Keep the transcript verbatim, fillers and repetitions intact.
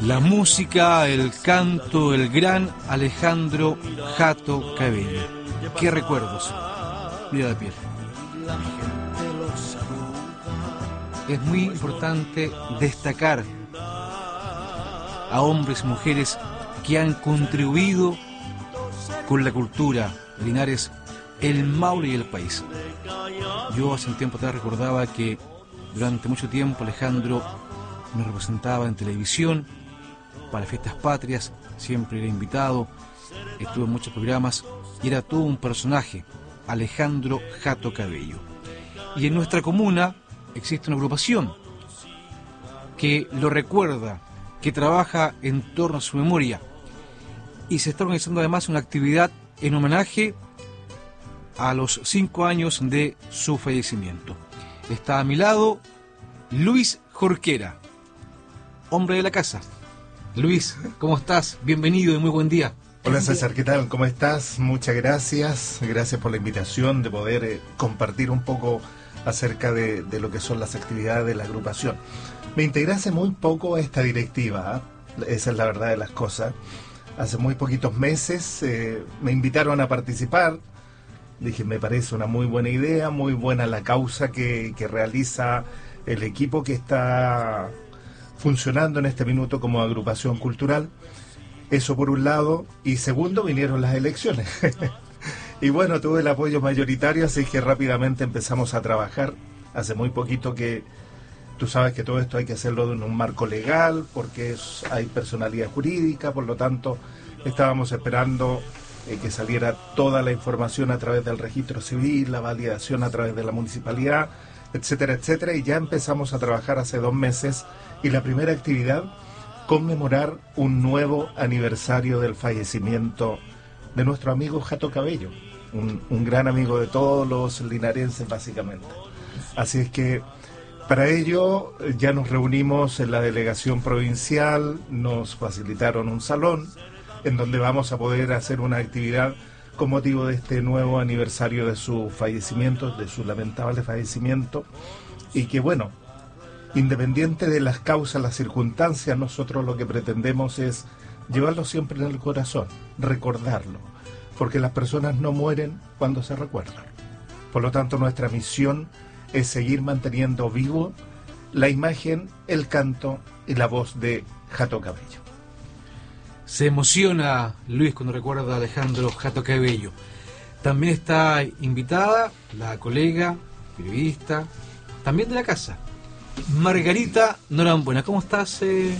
La música, el canto, el gran Alejandro Jato Cabello. ¿Qué recuerdos? Mira la piel. Es muy importante destacar a hombres y mujeres que han contribuido con la cultura de Linares, el Maule y el país. Yo hace un tiempo atrás recordaba que durante mucho tiempo Alejandro nos representaba en televisión para fiestas patrias, siempre era invitado, estuvo en muchos programas y era todo un personaje, Alejandro Jato Cabello. Y en nuestra comuna existe una agrupación que lo recuerda, que trabaja en torno a su memoria, y se está organizando además una actividad en homenaje a los cinco años de su fallecimiento. Está a mi lado Luis Jorquera, hombre de la casa. Luis, ¿cómo estás? Bienvenido y muy buen día. Hola César, ¿qué tal? ¿Cómo estás? Muchas gracias. Gracias por la invitación de poder eh, compartir un poco acerca de, de lo que son las actividades de la agrupación. Me integré hace muy poco a esta directiva, ¿eh? Esa es la verdad de las cosas. Hace muy poquitos meses eh, me invitaron a participar. Dije, me parece una muy buena idea, muy buena la causa que, que realiza el equipo que está funcionando en este minuto como agrupación cultural. Eso por un lado, y segundo, vinieron las elecciones. Y bueno, tuve el apoyo mayoritario, así que rápidamente empezamos a trabajar. Hace muy poquito que tú sabes que todo esto hay que hacerlo en un marco legal, porque es, hay personalidad jurídica, por lo tanto, estábamos esperando eh, que saliera toda la información a través del registro civil, la validación a través de la municipalidad, etcétera, etcétera, y ya empezamos a trabajar hace dos meses, y la primera actividad, conmemorar un nuevo aniversario del fallecimiento de nuestro amigo Jato Cabello, un, un gran amigo de todos los linarenses básicamente. Así es que para ello ya nos reunimos en la delegación provincial, nos facilitaron un salón en donde vamos a poder hacer una actividad con motivo de este nuevo aniversario de su fallecimiento, de su lamentable fallecimiento, y que bueno, independiente de las causas, las circunstancias, nosotros lo que pretendemos es llevarlo siempre en el corazón, recordarlo, porque las personas no mueren cuando se recuerdan. Por lo tanto, nuestra misión es seguir manteniendo vivo la imagen, el canto y la voz de Jato Cabello. Se emociona Luis cuando recuerda a Alejandro Jato Cabello. También está invitada la colega, periodista, también de la casa, Margarita Norambuena. ¿Cómo estás, eh,